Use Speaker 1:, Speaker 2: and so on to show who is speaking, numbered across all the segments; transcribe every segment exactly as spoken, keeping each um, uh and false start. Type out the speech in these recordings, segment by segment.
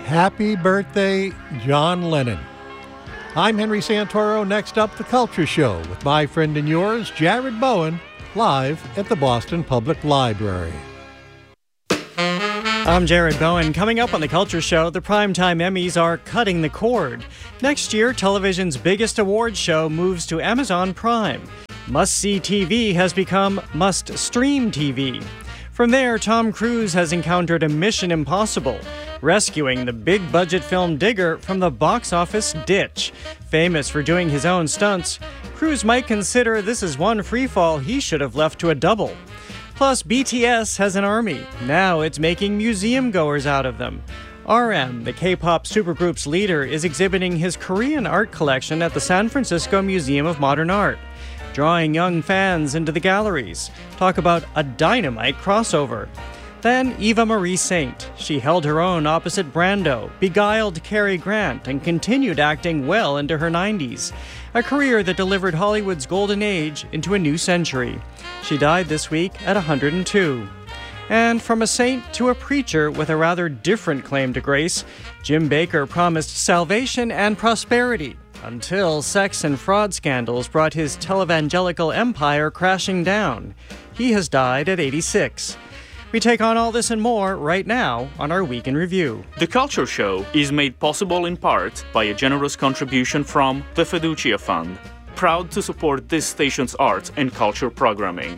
Speaker 1: Happy birthday, John Lennon. I'm Henry Santoro. Next up, The Culture Show with my friend and yours, Jared Bowen, live at the Boston Public Library.
Speaker 2: I'm Jared Bowen. Coming up on The Culture Show, the Primetime Emmys are cutting the cord. Next year, television's biggest award show moves to Amazon Prime. Must-see T V has become must-stream T V. From there, Tom Cruise has encountered a mission impossible, rescuing the big-budget film Digger from the box office ditch. Famous for doing his own stunts, Cruise might consider this is one freefall he should have left to a double. Plus, B T S has an army. Now it's making museum-goers out of them. R M, the K-pop supergroup's leader, is exhibiting his Korean art collection at the San Francisco Museum of Modern Art, drawing young fans into the galleries. Talk about a dynamite crossover. Then Eva Marie Saint. She held her own opposite Brando, beguiled Cary Grant, and continued acting well into her nineties. A career that delivered Hollywood's golden age into a new century. She died this week at one hundred two. And from a saint to a preacher with a rather different claim to grace, Jim Bakker promised salvation and prosperity until sex and fraud scandals brought his televangelical empire crashing down. He has died at eighty-six. We take on all this and more right now on our Week in Review.
Speaker 3: The Culture Show is made possible in part by a generous contribution from the Fiducia Fund, proud to support this station's arts and culture programming.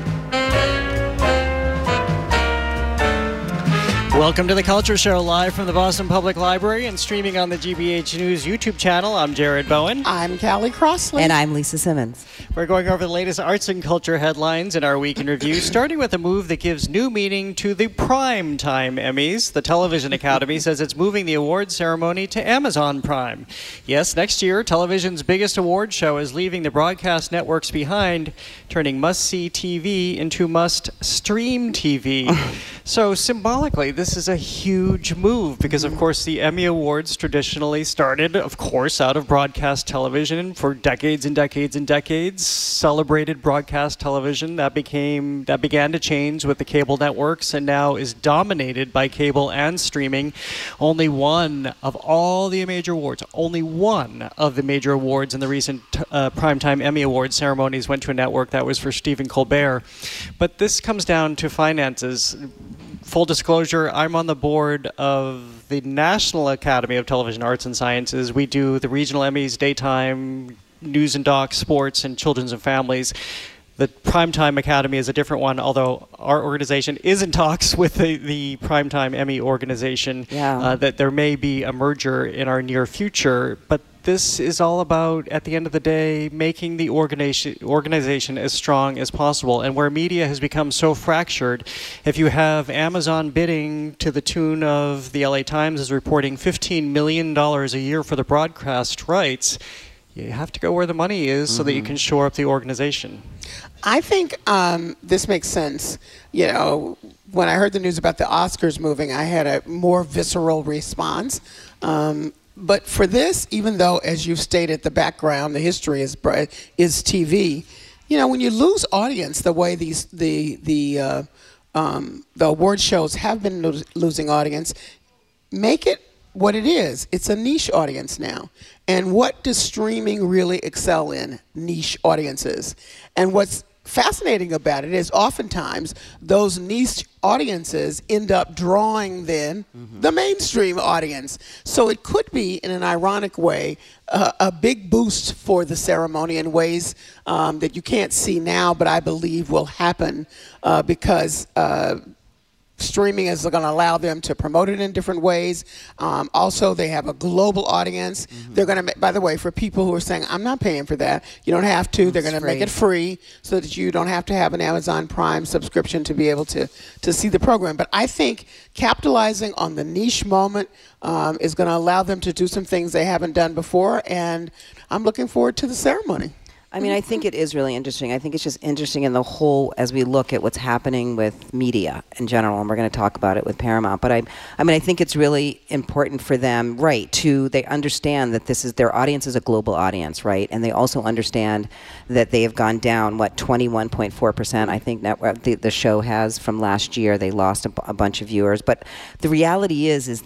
Speaker 2: Welcome to The Culture Show, live from the Boston Public Library and streaming on the G B H News YouTube channel. I'm Jared Bowen.
Speaker 4: I'm Callie Crossley.
Speaker 5: And I'm Lisa Simmons.
Speaker 2: We're going over the latest arts and culture headlines in our Week in Review, starting with a move that gives new meaning to the Primetime Emmys. The Television Academy says it's moving the awards ceremony to Amazon Prime. Yes, next year, television's biggest award show is leaving the broadcast networks behind, turning must-see T V into must-stream T V. So symbolically, this is a huge move because, of course, the Emmy Awards traditionally started, of course, out of broadcast television for decades and decades and decades. Celebrated broadcast television that became that began to change with the cable networks and now is dominated by cable and streaming. Only one of all the major awards, only one of the major awards in the recent uh, Primetime Emmy Awards ceremonies went to a network. That was for Stephen Colbert. But this comes down to finances. Full disclosure, I'm on the board of the National Academy of Television Arts and Sciences. We do the regional Emmys, daytime, news and doc, sports, and children's and families. The Primetime Academy is a different one, although our organization is in talks with the, the Primetime Emmy organization.
Speaker 5: Yeah.
Speaker 2: Uh, that there may be a merger in our near future, but this is all about, at the end of the day, making the organization, organization as strong as possible. And where media has become so fractured, if you have Amazon bidding to the tune of, the L A Times is reporting fifteen million dollars a year for the broadcast rights, you have to go where the money is mm-hmm. so that you can shore up the organization.
Speaker 4: I think um, this makes sense. You know, when I heard the news about the Oscars moving, I had a more visceral response. Um, But for this, even though, as you've stated, the background, the history is is T V, you know, when you lose audience the way these the the uh, um, the award shows have been lo- losing audience, make it what it is. It's a niche audience now. And what does streaming really excel in? Niche audiences. And what's fascinating about it is oftentimes those niche audiences end up drawing then mm-hmm. the mainstream audience. So it could be, in an ironic way, uh, a big boost for the ceremony in ways um, that you can't see now, but I believe will happen uh, because uh, streaming is going to allow them to promote it in different ways. Um, also, they have a global audience. Mm-hmm. They're going to, by the way, for people who are saying, I'm not paying for that, you don't have to. It's They're going to make it free so that you don't have to have an Amazon Prime subscription to be able to, to see the program. But I think capitalizing on the niche moment um, is going to allow them to do some things they haven't done before. And I'm looking forward to the ceremony.
Speaker 5: I mean, I think it is really interesting. I think it's just interesting in the whole, as we look at what's happening with media in general, and we're going to talk about it with Paramount. But I, I mean, I think it's really important for them, right, to, they understand that this is, their audience is a global audience, right? And they also understand that they have gone down, what, twenty-one point four percent, I think network, the, the show has from last year. They lost a, a bunch of viewers. But the reality is, is that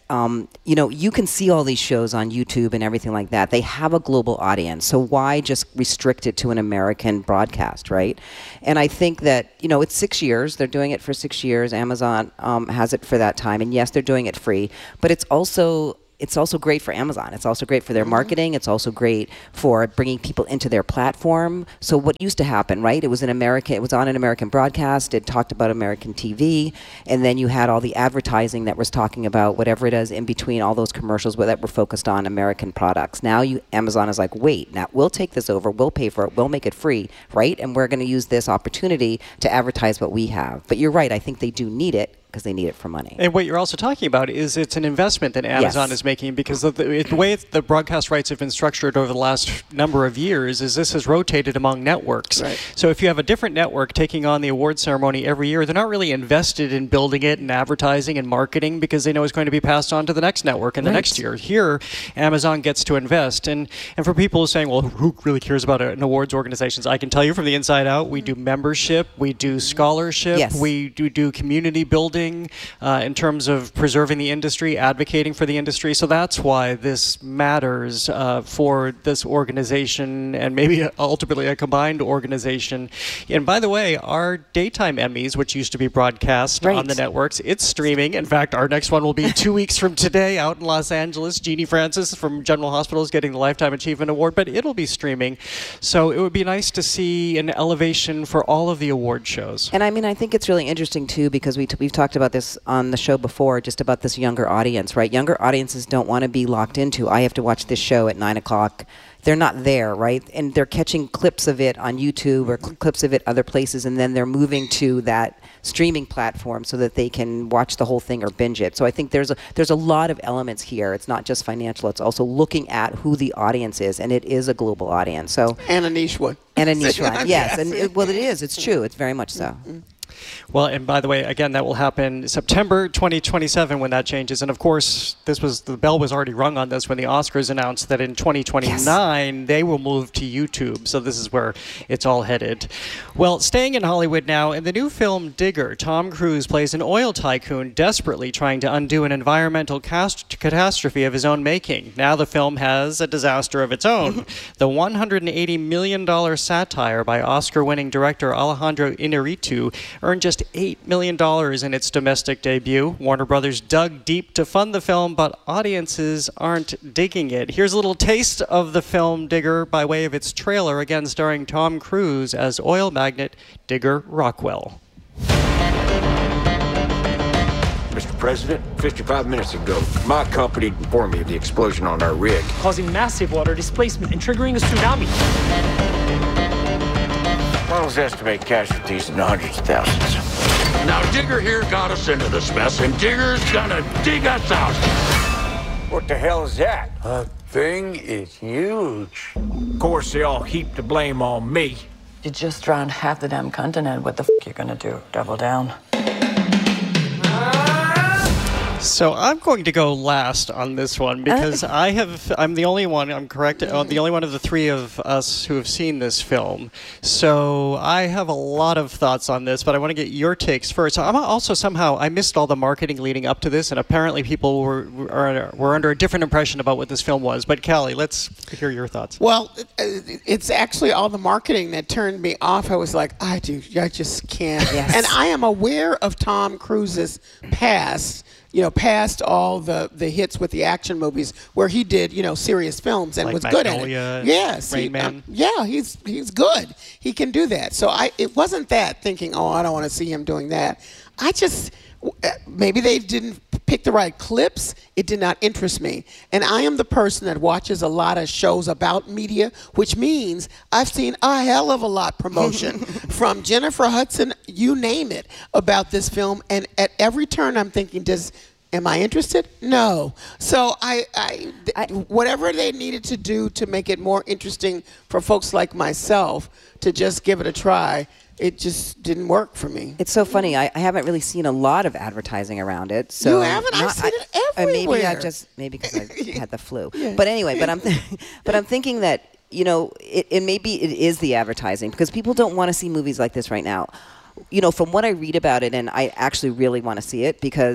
Speaker 5: um, you know, you can see all these shows on YouTube and everything like that. They have a global audience, so why just restrict it to an American broadcast, right? And I think that, you know, it's six years. They're doing it for six years. Amazon um, has it for that time, and yes, they're doing it free, but it's also it's also great for Amazon. It's also great for their marketing. It's also great for bringing people into their platform. So what used to happen, right? It was an American, it was on an American broadcast. It talked about American T V. And then you had all the advertising that was talking about whatever it is in between all those commercials that were focused on American products. Now you, Amazon is like, wait, now we'll take this over. We'll pay for it. We'll make it free, right? And we're going to use this opportunity to advertise what we have. But you're right. I think they do need it, because they need it for money.
Speaker 2: And what you're also talking about is it's an investment that Amazon
Speaker 5: yes.
Speaker 2: is making, because of the, the way the broadcast rights have been structured over the last number of years is this has rotated among networks.
Speaker 4: Right.
Speaker 2: So if you have a different network taking on the award ceremony every year, they're not really invested in building it and advertising and marketing, because they know it's going to be passed on to the next network and the
Speaker 5: right.
Speaker 2: next year. Here, Amazon gets to invest. And, and for people saying, well, who really cares about an awards organizations? I can tell you from the inside out, we do membership, we do scholarship,
Speaker 5: yes.
Speaker 2: we do, do community building, uh, in terms of preserving the industry, advocating for the industry. So that's why this matters uh, for this organization, and maybe ultimately a combined organization. And by the way, our daytime Emmys, which used to be broadcast
Speaker 5: right.
Speaker 2: on the networks, it's streaming. In fact, our next one will be two weeks from today out in Los Angeles. Jeannie Francis from General Hospital is getting the Lifetime Achievement Award, but it'll be streaming. So it would be nice to see an elevation for all of the award shows.
Speaker 5: And I mean, I think it's really interesting too, because we t- we've talked about this on the show before, just about this younger audience, right? Younger audiences don't want to be locked into, I have to watch this show at nine o'clock. They're not there, right? And they're catching clips of it on YouTube or cl- clips of it other places, and then they're moving to that streaming platform so that they can watch the whole thing or binge it. So I think there's a there's a lot of elements here. It's not just financial. It's also looking at who the audience is, and it is a global audience. So
Speaker 4: And a niche one.
Speaker 5: and a niche one, yes. And it, well, it is. It's true. It's very much so.
Speaker 4: Mm-hmm.
Speaker 2: Well, and by the way, again, that will happen September twenty twenty-seven when that changes. And of course, this was the bell was already rung on this when the Oscars announced that in twenty twenty-nine yes. they will move to YouTube. So this is where it's all headed. Well, staying in Hollywood now, in the new film Digger, Tom Cruise plays an oil tycoon desperately trying to undo an environmental cast- catastrophe of his own making. Now the film has a disaster of its own. The one hundred eighty million dollars satire by Oscar-winning director Alejandro Inarritu earned just eight million dollars in its domestic debut. Warner Brothers dug deep to fund the film, but audiences aren't digging it. Here's a little taste of the film Digger by way of its trailer, again starring Tom Cruise as oil magnate Digger Rockwell.
Speaker 6: Mister President, fifty-five minutes ago, my company informed me of the explosion on our rig,
Speaker 7: causing massive water displacement and triggering a tsunami.
Speaker 6: Models estimate casualties in the hundreds of thousands.
Speaker 8: Now, Digger here got us into this mess, and Digger's gonna dig us out.
Speaker 6: What the hell is that?
Speaker 8: That thing is huge.
Speaker 6: Of course, they all heap the blame on me.
Speaker 9: You just drowned half the damn continent. What the f*** you gonna do? Double down?
Speaker 2: So I'm going to go last on this one because uh, I have, I'm the only one, I'm correct, uh, the only one of the three of us who have seen this film. So I have a lot of thoughts on this, but I want to get your takes first. I'm also somehow, I missed all the marketing leading up to this, and apparently people were, were, were under a different impression about what this film was. But Callie, let's hear your thoughts.
Speaker 4: Well, it's actually all the marketing that turned me off. I was like, I do, I just can't.
Speaker 5: Yes.
Speaker 4: And I am aware of Tom Cruise's past. You know, past all the, the hits with the action movies where he did, you know, serious films and
Speaker 2: like
Speaker 4: was
Speaker 2: Magnolia,
Speaker 4: good at it. Yes.
Speaker 2: Rain
Speaker 4: he,
Speaker 2: Man.
Speaker 4: Uh, yeah, he's he's good. He can do that. So I it wasn't that thinking, oh, I don't want to see him doing that. I just, maybe they didn't pick the right clips. It did not interest me. And I am the person that watches a lot of shows about media, which means I've seen a hell of a lot promotion from Jennifer Hudson, you name it, about this film. And at every turn I'm thinking, does am I interested? No. So I, I, I whatever they needed to do to make it more interesting for folks like myself to just give it a try, it just didn't work for me.
Speaker 5: It's so funny. I, I haven't really seen a lot of advertising around it. So
Speaker 4: you haven't? I've seen it everywhere.
Speaker 5: Uh, maybe I just maybe because I had the flu.
Speaker 4: Yeah.
Speaker 5: But anyway, but I'm th- but I'm thinking that you know it, and maybe it is the advertising because people don't want to see movies like this right now. You know, from what I read about it, and I actually really want to see it because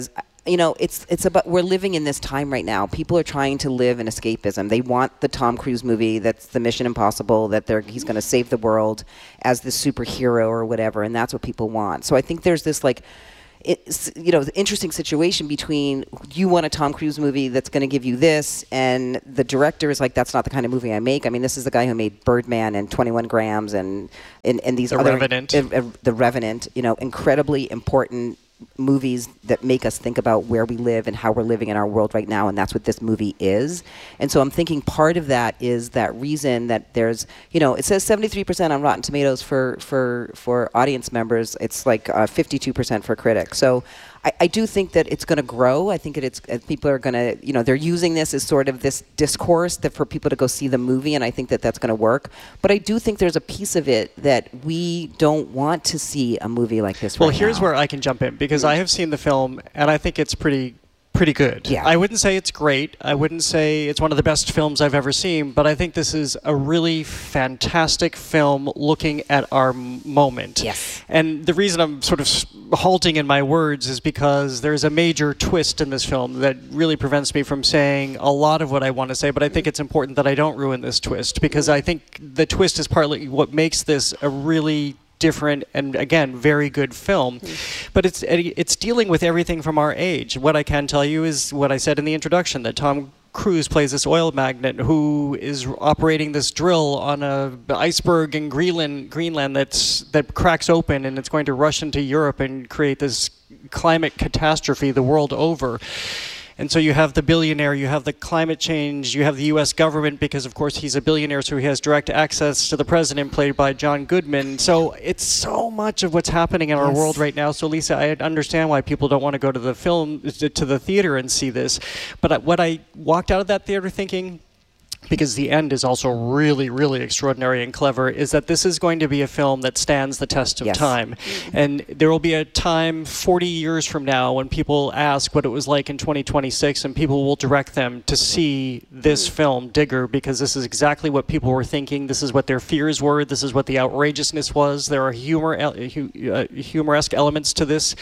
Speaker 5: you know, it's it's about we're living in this time right now. People are trying to live in escapism. They want the Tom Cruise movie that's the Mission Impossible, that they're he's going to save the world as the superhero or whatever, and that's what people want. So I think there's this like, it's, you know, the interesting situation between you want a Tom Cruise movie that's going to give you this, and the director is like, that's not the kind of movie I make. I mean, this is the guy who made Birdman and twenty-one grams and and, and these
Speaker 2: The
Speaker 5: other
Speaker 2: Revenant.
Speaker 5: Uh, uh, The Revenant, you know, incredibly important movies that make us think about where we live and how we're living in our world right now, and that's what this movie is. And so I'm thinking part of that is that reason that there's, you know, it says seventy-three percent on Rotten Tomatoes for for for audience members. It's like uh, fifty-two percent for critics. So I, I do think that it's going to grow. I think that it's uh, people are going to, you know, they're using this as sort of this discourse that for people to go see the movie, and I think that that's going to work. But I do think there's a piece of it that we don't want to see a movie like this
Speaker 2: Well,
Speaker 5: right
Speaker 2: here's
Speaker 5: now.
Speaker 2: where I can jump in, because I have seen the film, and I think it's pretty pretty good.
Speaker 5: Yeah.
Speaker 2: I wouldn't say it's great. I wouldn't say it's one of the best films I've ever seen, but I think this is a really fantastic film looking at our m- moment.
Speaker 5: Yes.
Speaker 2: And the reason I'm sort of s- halting in my words is because there's a major twist in this film that really prevents me from saying a lot of what I want to say, but I think it's important that I don't ruin this twist, because I think the twist is partly what makes this a really different and, again, very good film. But it's it's dealing with everything from our age. What I can tell you is what I said in the introduction, that Tom Cruise plays this oil magnate who is operating this drill on a iceberg in Greenland, Greenland that's that cracks open, and it's going to rush into Europe and create this climate catastrophe the world over. And so you have the billionaire, you have the climate change, you have the U S government, because of course he's a billionaire, so he has direct access to the president, played by John Goodman. So it's so much of what's happening in our
Speaker 5: Yes.
Speaker 2: world right now. So Lisa, I understand why people don't want to go to the film, to the theater and see this. But what I walked out of that theater thinking, because the end is also really, really extraordinary and clever, is that this is going to be a film that stands the test of
Speaker 5: Yes.
Speaker 2: time. And there will be a time forty years from now when people ask what it was like in twenty twenty-six, and people will direct them to see this film, Digger, because this is exactly what people were thinking. This is what their fears were. This is what the outrageousness was. There are humor, uh, humoresque elements to this.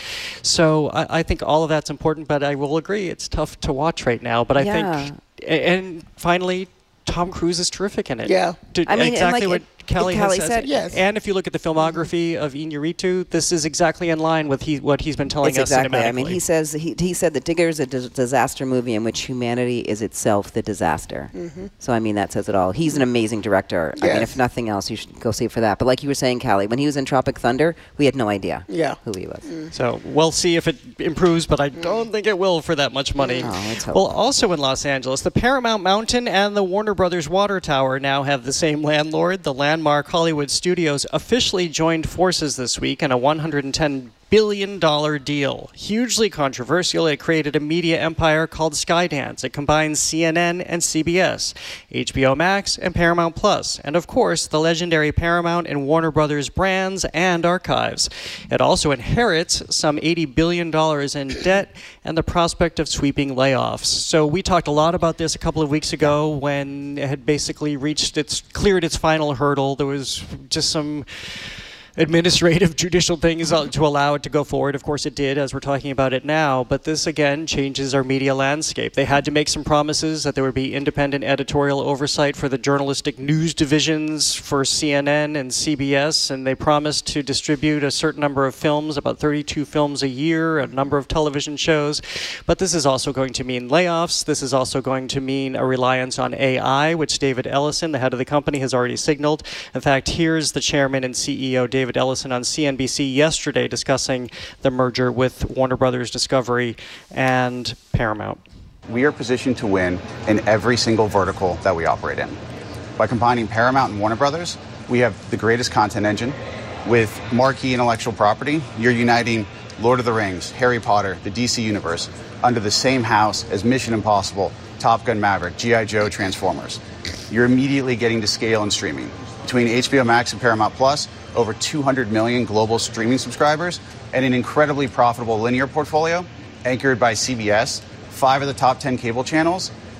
Speaker 2: So I, I think all of that's important, but I will agree it's tough to watch right now. But I
Speaker 5: Yeah.
Speaker 2: think, and finally, Tom Cruise is terrific in it.
Speaker 4: Yeah.
Speaker 2: To-
Speaker 5: I mean, and
Speaker 2: exactly
Speaker 5: like
Speaker 2: what
Speaker 5: it-
Speaker 2: Kelly,
Speaker 5: Kelly
Speaker 2: has
Speaker 5: said,
Speaker 4: yes.
Speaker 2: And if you look at the filmography of Iñárritu, this is exactly in line with he, what he's been telling
Speaker 5: It's
Speaker 2: us
Speaker 5: exactly.
Speaker 2: cinematically.
Speaker 5: I mean, he says he, he said that Digger is a dis- disaster movie in which humanity is itself the disaster. Mm-hmm. So I mean, that says it all. He's an amazing director. I mean,
Speaker 4: Yes.
Speaker 5: if nothing else, you should go see it for that. But like you were saying, Callie, when he was in Tropic Thunder, we had no idea
Speaker 4: Yeah.
Speaker 5: who he was.
Speaker 2: So we'll see if it improves, but I don't think it will for that much money.
Speaker 5: Oh, let's hope.
Speaker 2: Well, also in Los Angeles, the Paramount Mountain and the Warner Brothers Water Tower now have the same landlord. The landmark Hollywood Studios officially joined forces this week in a one hundred ten billion dollars deal. Hugely controversial, it created a media empire called Skydance. It combines C N N and C B S, H B O Max and Paramount Plus, and of course the legendary Paramount and Warner Brothers brands and archives. It also inherits some eighty billion dollars in debt and the prospect of sweeping layoffs. So we talked a lot about this a couple of weeks ago when it had basically reached its, cleared its final hurdle. There was just some administrative, judicial things to allow it to go forward. Of course it did, as we're talking about it now, but this again changes our media landscape. They had to make some promises that there would be independent editorial oversight for the journalistic news divisions for C N N and C B S, and they promised to distribute a certain number of films, about thirty-two films a year, a number of television shows. But this is also going to mean layoffs. This is also going to mean a reliance on A I, which David Ellison, the head of the company, has already signaled. In fact, here's the chairman and C E O, David Ellison, on C N B C yesterday discussing the merger with Warner Brothers Discovery and Paramount.
Speaker 10: We are positioned to win in every single vertical that we operate in. By combining Paramount and Warner Brothers, we have the greatest content engine. With marquee intellectual property, you're uniting Lord of the Rings, Harry Potter, the D C Universe, under the same house as Mission Impossible, Top Gun Maverick, G I Joe, Transformers. You're immediately getting to scale and streaming. Between H B O Max and Paramount Plus, over two hundred million global streaming subscribers, and an incredibly profitable linear portfolio anchored by C B S, five of the top ten cable channels,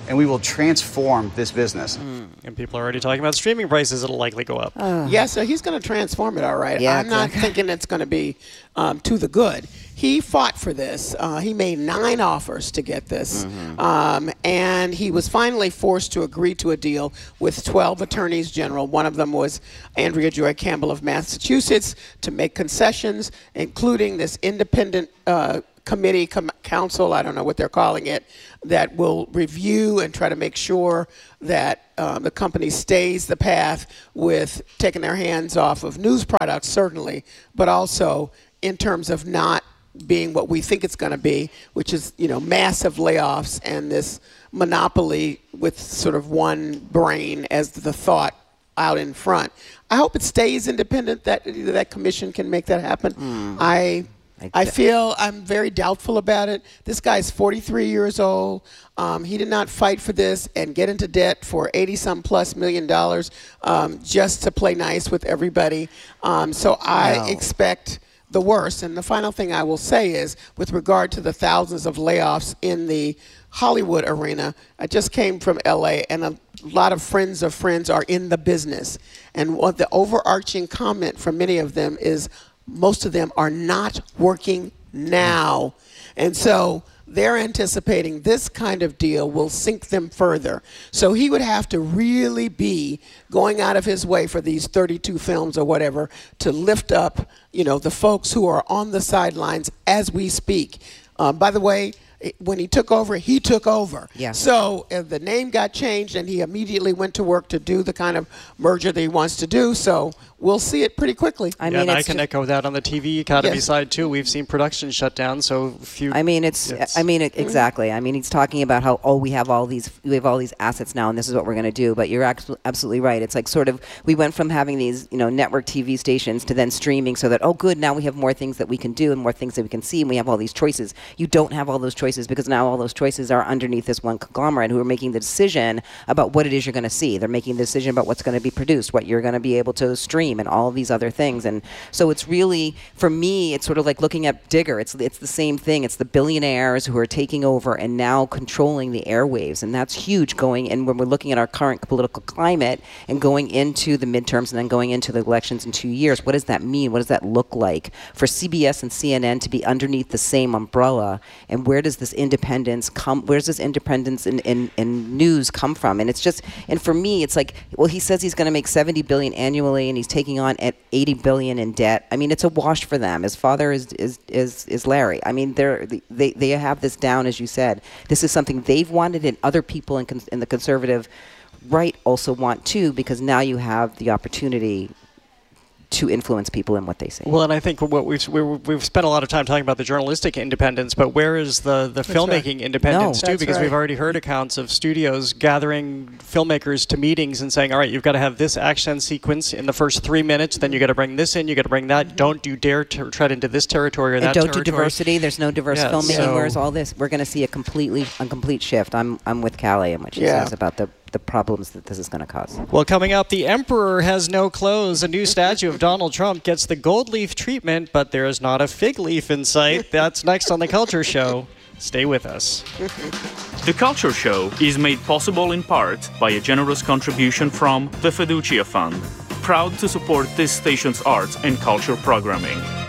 Speaker 10: and we will transform this business.
Speaker 2: Mm. And people are already talking about streaming prices that'll likely go up.
Speaker 4: Uh. Yeah, so he's going to transform it all right.
Speaker 5: Yeah,
Speaker 4: I'm not thinking it's going to be um, to the good. He fought for this. Uh, he made nine offers to get this. Mm-hmm. um, and he was finally forced to agree to a deal with twelve attorneys general. One of them was Andrea Joy Campbell of Massachusetts, to make concessions, including this independent uh, committee, com- council, I don't know what they're calling it, that will review and try to make sure that um, the company stays the path with taking their hands off of news products, certainly, but also in terms of not being what we think it's going to be, which is, you know, massive layoffs and this monopoly with sort of one brain as the thought out in front. I hope it stays independent, that that commission can make that happen. Mm. I I feel I'm very doubtful about it. This guy's forty-three years old. Um, he did not fight for this and get into debt for eighty some plus million dollars um, just to play nice with everybody. Um, so I no. expect the worst. And the final thing I will say is, with regard to the thousands of layoffs in the Hollywood arena, I just came from L A, and a lot of friends of friends are in the business. And what the overarching comment from many of them is, most of them are not working now. And so they're anticipating this kind of deal will sink them further. So he would have to really be going out of his way for these thirty-two films or whatever to lift up, you know, the folks who are on the sidelines as we speak. Uh, by the way, when he took over, he took over.
Speaker 5: Yeah.
Speaker 4: So uh, the name got changed, and he immediately went to work to do the kind of merger that he wants to do. So we'll see it pretty quickly.
Speaker 2: I yeah, mean, and I can just echo that on the T V Academy yes. side too. We've seen production shut down. So few.
Speaker 5: I mean, it's. it's I mean, it, exactly. I mean, he's talking about how oh, we have all these, we have all these assets now, and this is what we're going to do. But you're absolutely right. It's like sort of we went from having these, you know, network T V stations to then streaming, so that oh, good, now we have more things that we can do and more things that we can see, and we have all these choices. You don't have all those choices because now all those choices are underneath this one conglomerate who are making the decision about what it is you're going to see. They're making the decision about what's going to be produced, what you're going to be able to stream, and all of these other things. And so it's really, for me, it's sort of like looking at Digger. It's it's the same thing. It's the billionaires who are taking over and now controlling the airwaves, and that's huge. Going and when we're looking at our current political climate and going into the midterms and then going into the elections in two years, what does that mean? What does that look like for C B S and C N N to be underneath the same umbrella? And where does this independence come? Where's this independence in, in, in news come from? And it's just, and for me, it's like, well, he says he's going to make seventy billion dollars annually, and he's taking on at eighty billion dollars in debt. I mean, it's a wash for them. His father is is is, is Larry. I mean, they're they they have this down, as you said. This is something they've wanted, and other people in, cons- in the conservative right also want too, because now you have the opportunity to influence people in what they say.
Speaker 2: Well, and I think what we've we've spent a lot of time talking about the journalistic independence, but where is the, the filmmaking
Speaker 4: right.
Speaker 2: independence
Speaker 4: no,
Speaker 2: too? Because
Speaker 4: right.
Speaker 2: we've already heard accounts of studios gathering filmmakers to meetings and saying, all right, you've got to have this action sequence in the first three minutes, then you got to bring this in, you got to bring that. Mm-hmm. Don't you dare to tread into this territory or
Speaker 5: and
Speaker 2: that
Speaker 5: don't
Speaker 2: territory.
Speaker 5: do diversity. There's no diverse
Speaker 2: yeah,
Speaker 5: filmmaking.
Speaker 2: so
Speaker 5: Where's all this? We're going to see a completely a complete shift. I'm I'm with Callie and what she
Speaker 4: yeah.
Speaker 5: says about the the problems that this is going to cause.
Speaker 2: Well, coming up, the Emperor has no clothes. A new statue of Donald Trump gets the gold leaf treatment, but there is not a fig leaf in sight. That's next on The Culture Show. Stay with us.
Speaker 3: The Culture Show is made possible in part by a generous contribution from the Fiducia Fund, proud to support this station's arts and culture programming.